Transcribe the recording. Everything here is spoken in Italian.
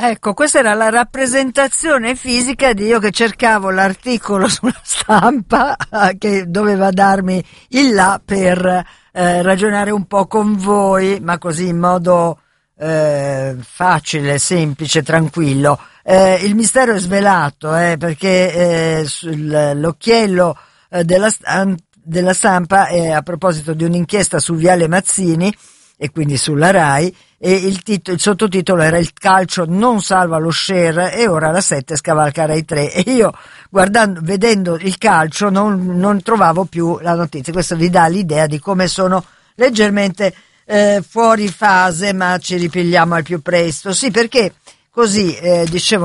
Ecco, questa era la rappresentazione fisica di io che cercavo l'articolo sulla stampa che doveva darmi il là per ragionare un po' con voi, ma così in modo facile, semplice, tranquillo. Il mistero è svelato, perché l'occhiello della stampa è a proposito di un'inchiesta su Viale Mazzini e quindi sulla Rai, e il sottotitolo era "Il calcio non salva lo share e ora la 7 scavalca Rai 3", e io vedendo il calcio non trovavo più la notizia. Questo vi dà l'idea di come sono leggermente fuori fase, ma ci ripigliamo al più presto. Sì, perché così dicevo